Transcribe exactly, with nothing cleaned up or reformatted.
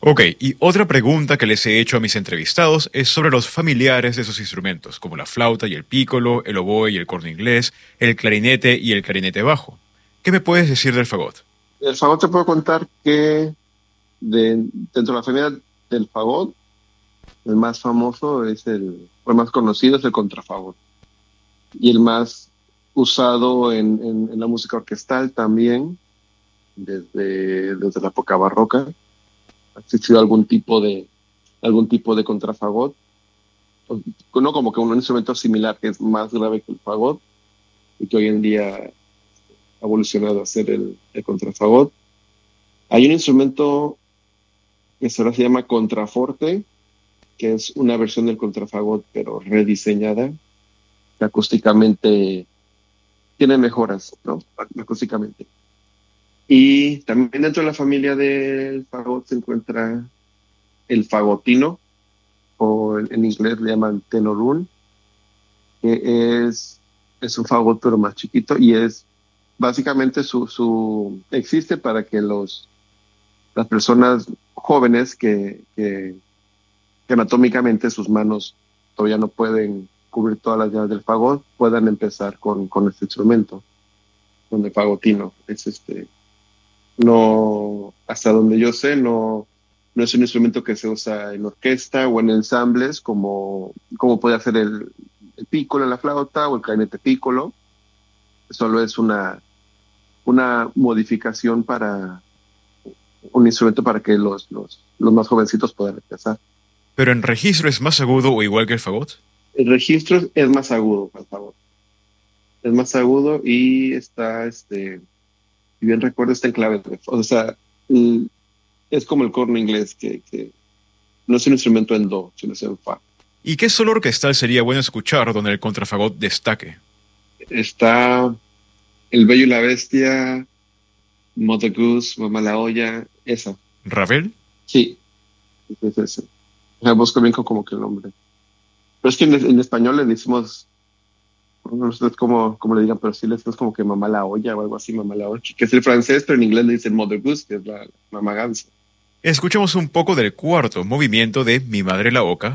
Ok, y otra pregunta que les he hecho a mis entrevistados es sobre los familiares de esos instrumentos, como la flauta y el pícolo, el oboe y el corno inglés, el clarinete y el clarinete bajo. ¿Qué me puedes decir del fagot? El fagot te puedo contar que de, dentro de la familia del fagot, el más famoso es el, o el más conocido es el contrafagot. Y el más usado en, en, en la música orquestal también, desde, desde la época barroca. Ha existido algún tipo de, algún tipo de contrafagot, no como que un instrumento similar que es más grave que el fagot y que hoy en día ha evolucionado a ser el, el contrafagot. Hay un instrumento que ahora se llama contraforte, que es una versión del contrafagot, pero rediseñada, que acústicamente tiene mejoras, ¿no? Acústicamente. Y también dentro de la familia del fagot se encuentra el fagotino, o en, en inglés le llaman tenorún, que es, es un fagot pero más chiquito y es básicamente su, su existe para que los las personas jóvenes que, que, que anatómicamente sus manos todavía no pueden cubrir todas las llaves del fagot puedan empezar con, con este instrumento, con el fagotino. Es este, no, hasta donde yo sé, no, no es un instrumento que se usa en orquesta o en ensambles como, como puede hacer el, el pícolo en la flauta o el clarinete pícolo. Solo es una, una modificación para un instrumento para que los, los, los más jovencitos puedan empezar. ¿Pero en registro es más agudo o igual que el fagot? El registro es más agudo, por favor. Es más agudo y está, este, si bien recuerdo, está en clave de fa. O sea, es como el corno inglés, que, que no es un instrumento en do, sino es en fa. ¿Y qué solo orquestal sería bueno escuchar donde el contrafagot destaque? Está El Bello y la Bestia, Mother Goose, Mamá la Olla, esa. ¿Ravel? Sí, es ese. O sea, busco bien como que el nombre. Pero es que en, en español le decimos, no sé cómo, cómo le digan, pero sí le decimos como que Mamá la Olla o algo así, Mamá la Olla, que es el francés, pero en inglés le dicen Mother Goose, que es la, la mamá gansa. Escuchemos un poco del cuarto movimiento de Mi madre la oca,